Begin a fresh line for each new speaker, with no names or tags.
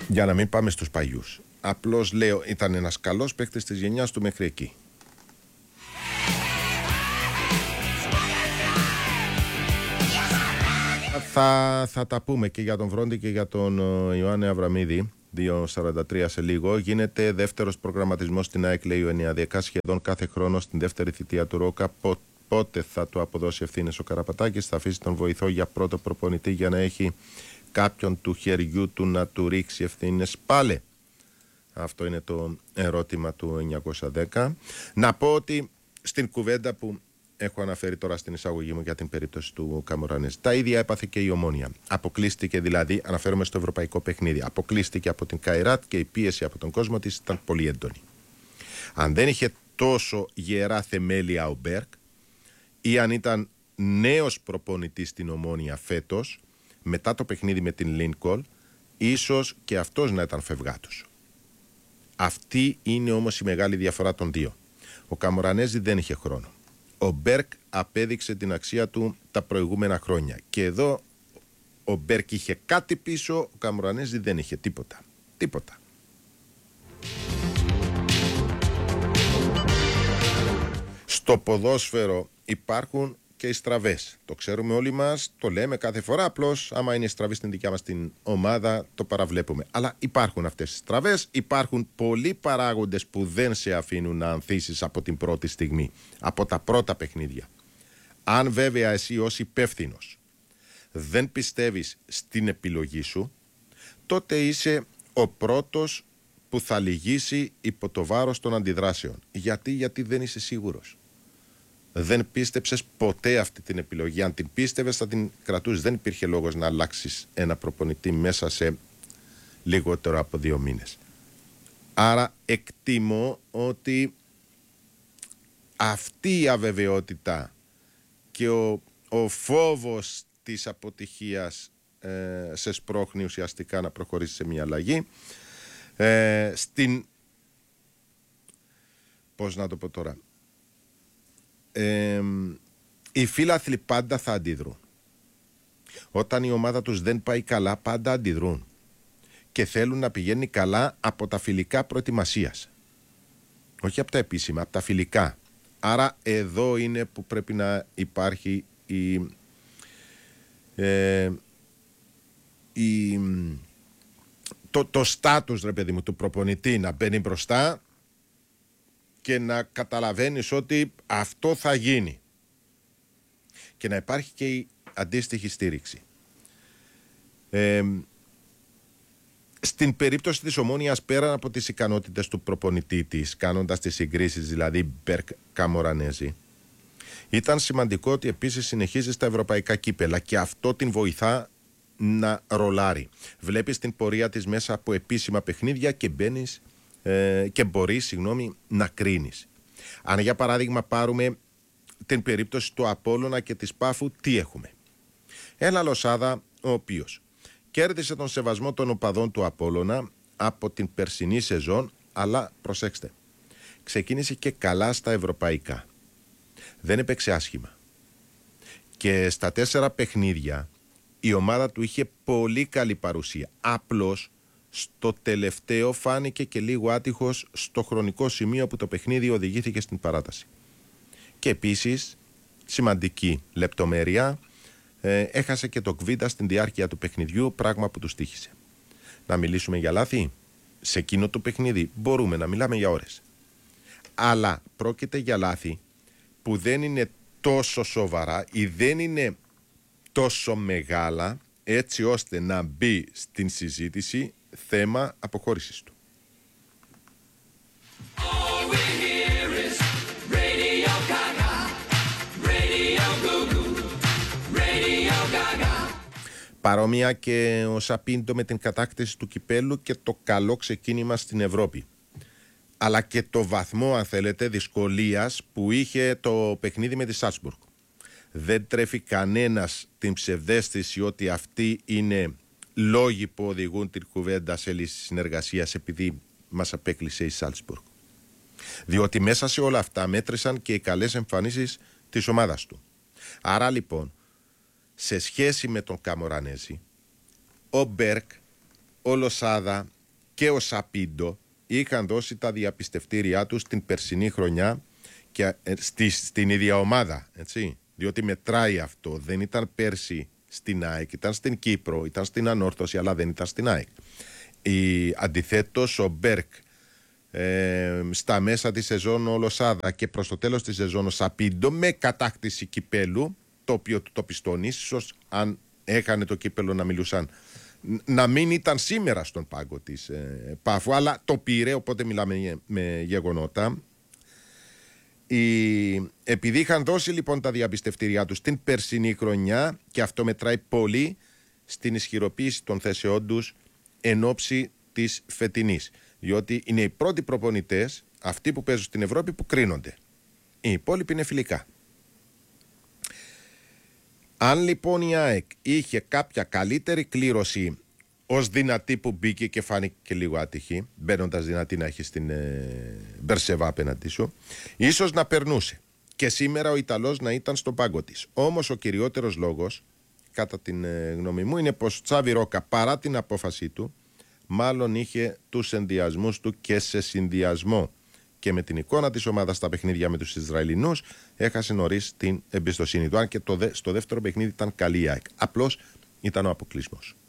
Για να μην πάμε στους παλιούς. Απλώς λέω, ήταν ένας καλός παίκτης της γενιάς του μέχρι εκεί. Θα τα πούμε και για τον Βρόντι και για τον Ιωάννη Αβραμίδη. 2.43 σε λίγο. Γίνεται δεύτερος προγραμματισμός στην ΑΕΚ, λέει ο Ενιαδιακά, σχεδόν κάθε χρόνο στην δεύτερη θητεία του Ρόκα. Πότε θα του αποδώσει ευθύνες ο Καραπατάκης? Θα αφήσει τον βοηθό για πρώτο προπονητή για να έχει κάποιον του χεριού του να του ρίξει ευθύνες πάλι? Αυτό είναι το ερώτημα του 910. Να πω ότι στην κουβέντα που έχω αναφέρει τώρα στην εισαγωγή μου για την περίπτωση του Καμορανέζη, τα ίδια έπαθε και η Ομόνοια. Αποκλείστηκε δηλαδή, αναφέρομαι στο ευρωπαϊκό παιχνίδι, αποκλείστηκε από την Καϊράτ και η πίεση από τον κόσμο της ήταν πολύ έντονη. Αν δεν είχε τόσο γερά θεμέλια ο Μπέρκ, ή αν ήταν νέος προπονητής στην Ομόνοια φέτος, μετά το παιχνίδι με την Λίνκολ, ίσως και αυτός να ήταν φευγάτος. Αυτή είναι όμως η μεγάλη διαφορά των δύο. Ο Καμορανέζη δεν είχε χρόνο. Ο Μπέρκ απέδειξε την αξία του τα προηγούμενα χρόνια. Και εδώ ο Μπέρκ είχε κάτι πίσω, ο Καμορανέζη δεν είχε τίποτα. Τίποτα. Στο ποδόσφαιρο υπάρχουν και οι στραβές. Το ξέρουμε όλοι μας, το λέμε κάθε φορά. Απλώς, άμα είναι στραβή στην δικιά μας την ομάδα, το παραβλέπουμε. Αλλά υπάρχουν αυτές οι στραβές. Υπάρχουν πολλοί παράγοντες που δεν σε αφήνουν να ανθίσεις από την πρώτη στιγμή, από τα πρώτα παιχνίδια. Αν βέβαια εσύ ως υπεύθυνος δεν πιστεύεις στην επιλογή σου, τότε είσαι ο πρώτος που θα λυγίσει υπό το βάρος των αντιδράσεων. Γιατί δεν είσαι σίγουρος. Δεν πίστεψες ποτέ αυτή την επιλογή. Αν την πίστευες θα την κρατούσες. Δεν υπήρχε λόγος να αλλάξεις ένα προπονητή μέσα σε λιγότερο από 2 μήνες. Άρα εκτιμώ ότι αυτή η αβεβαιότητα και ο φόβος της αποτυχίας σε σπρώχνει ουσιαστικά να προχωρήσει σε μια αλλαγή. Πώς να το πω τώρα, οι φίλαθλοι πάντα θα αντιδρούν. Όταν η ομάδα τους δεν πάει καλά, πάντα αντιδρούν και θέλουν να πηγαίνει καλά από τα φιλικά προετοιμασίας, όχι από τα επίσημα, από τα φιλικά. Άρα εδώ είναι που πρέπει να υπάρχει το στάτους, ρε παιδί μου, του προπονητή να μπαίνει μπροστά και να καταλαβαίνεις ότι αυτό θα γίνει και να υπάρχει και η αντίστοιχη στήριξη. Στην περίπτωση της Ομόνοιας, πέραν από τις ικανότητες του προπονητή της, κάνοντας τις συγκρίσεις δηλαδή Μπέρκ Καμορανέζη, ήταν σημαντικό ότι επίσης συνεχίζει στα ευρωπαϊκά κύπελα και αυτό την βοηθά να ρολάρει. Βλέπεις την πορεία της μέσα από επίσημα παιχνίδια και μπαίνεις και μπορείς, να κρίνεις. Αν για παράδειγμα πάρουμε την περίπτωση του Απόλλωνα και της Πάφου, τι έχουμε? Ένα Λοσάδα ο οποίος κέρδισε τον σεβασμό των οπαδών του Απόλλωνα από την περσινή σεζόν, αλλά προσέξτε, ξεκίνησε και καλά στα ευρωπαϊκά. Δεν έπαιξε άσχημα. Και στα 4 παιχνίδια η ομάδα του είχε πολύ καλή παρουσία. Απλώς στο τελευταίο φάνηκε και λίγο άτυχος στο χρονικό σημείο που το παιχνίδι οδηγήθηκε στην παράταση. Και επίσης, σημαντική λεπτομέρεια, έχασε και το Κβίντα στην διάρκεια του παιχνιδιού, πράγμα που του τύχησε. Να μιλήσουμε για λάθη? Σε εκείνο το παιχνίδι μπορούμε να μιλάμε για ώρες. Αλλά πρόκειται για λάθη που δεν είναι τόσο σοβαρά ή δεν είναι τόσο μεγάλα έτσι ώστε να μπει στην συζήτηση θέμα αποχώρησης του. Παρόμοια και ο Σαπίντο με την κατάκτηση του κυπέλου και το καλό ξεκίνημα στην Ευρώπη. Αλλά και το βαθμό, αν θέλετε, δυσκολίας που είχε το παιχνίδι με τη Σάλτσμπουργκ. Δεν τρέφει κανένας την ψευδαίσθηση ότι αυτοί είναι λόγοι που οδηγούν την κουβέντα σε λύση συνεργασίας επειδή μας απέκλεισε η Σάλτσμπουργκ. Διότι μέσα σε όλα αυτά μέτρησαν και οι καλές εμφανίσεις της ομάδας του. Άρα λοιπόν, σε σχέση με τον Καμορανέζη, ο Μπέρκ, ο Λοσάδα και ο Σαπίντο είχαν δώσει τα διαπιστευτήριά τους την περσινή χρονιά και στην ίδια ομάδα, έτσι. Διότι μετράει αυτό. Δεν ήταν πέρσι στην ΑΕΚ, ήταν στην Κύπρο, ήταν στην Ανόρθωση, αλλά δεν ήταν στην ΑΕΚ. Αντιθέτως ο Μπέρκ στα μέσα της σεζόν ο Λοσάδα και προς το τέλος της σεζόν ο Σαπίντο με κατάκτηση κυπέλου, το οποίο του το πιστώνει, ίσως αν έχανε το κύπελο να μιλούσαν να μην ήταν σήμερα στον πάγκο της Πάφου, αλλά το πήρε, οπότε μιλάμε με γεγονότα. Επειδή είχαν δώσει λοιπόν τα διαπιστευτήριά τους την περσινή χρονιά, και αυτό μετράει πολύ στην ισχυροποίηση των θέσεών τους εν ώψη της φετινής, διότι είναι οι πρώτοι προπονητές, αυτοί που παίζουν στην Ευρώπη, που κρίνονται. Οι υπόλοιποι είναι φιλικά. Αν λοιπόν η ΑΕΚ είχε κάποια καλύτερη κλήρωση ως δυνατή που μπήκε και φάνηκε και λίγο άτυχη, μπαίνοντας δυνατή να έχει στην Μπερσεβά απέναντί σου, ίσως να περνούσε και σήμερα ο Ιταλός να ήταν στον πάγκο της. Όμως ο κυριότερος λόγος, κατά την γνώμη μου, είναι πως Τσάβι Ρόκα, παρά την απόφασή του, μάλλον είχε τους ενδιασμούς του και σε συνδυασμό και με την εικόνα της ομάδας στα παιχνίδια με τους Ισραηλινούς, έχασε νωρίς την εμπιστοσύνη του. Αν και στο δεύτερο παιχνίδι ήταν καλή η ΑΕΚ. Απλώς ήταν ο αποκλεισμός.